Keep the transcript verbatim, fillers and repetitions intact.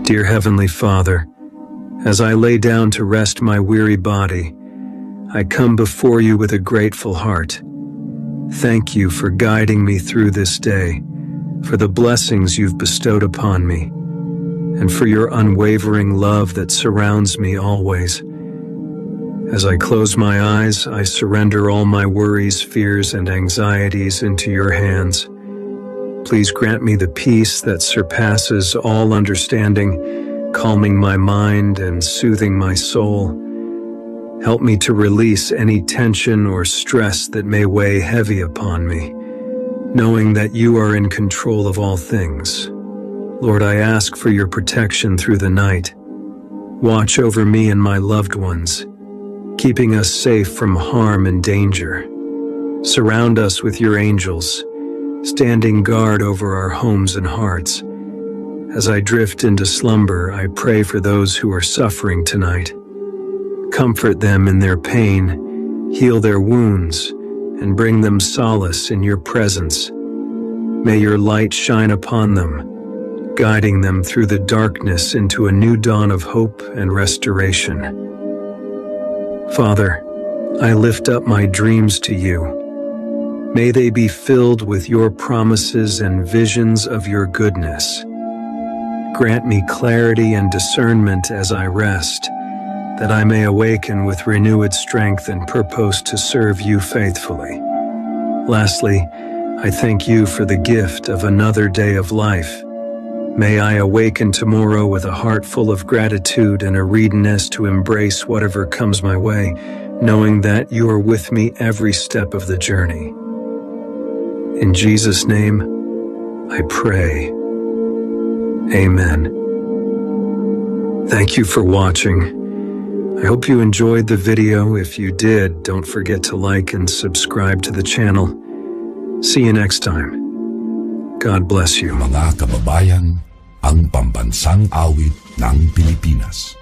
Dear Heavenly Father, as I lay down to rest my weary body, I come before you with a grateful heart. Thank you for guiding me through this day, for the blessings you've bestowed upon me, and for your unwavering love that surrounds me always. As I close my eyes, I surrender all my worries, fears, and anxieties into your hands. Please grant me the peace that surpasses all understanding, calming my mind and soothing my soul. Help me to release any tension or stress that may weigh heavy upon me, knowing that you are in control of all things. Lord, I ask for your protection through the night. Watch over me and my loved ones, keeping us safe from harm and danger. Surround us with your angels, standing guard over our homes and hearts. As I drift into slumber, I pray for those who are suffering tonight. Comfort them in their pain, heal their wounds, and bring them solace in your presence. May your light shine upon them, guiding them through the darkness into a new dawn of hope and restoration. Father, I lift up my dreams to you. May they be filled with your promises and visions of your goodness. Grant me clarity and discernment as I rest, that I may awaken with renewed strength and purpose to serve you faithfully. Lastly, I thank you for the gift of another day of life. May I awaken tomorrow with a heart full of gratitude and a readiness to embrace whatever comes my way, knowing that you are with me every step of the journey. In Jesus' name, I pray. Amen. Thank you for watching. I hope you enjoyed the video. If you did, don't forget to like and subscribe to the channel. See you next time. God bless you. Mga kababayan, ang pambansang awit ng Pilipinas.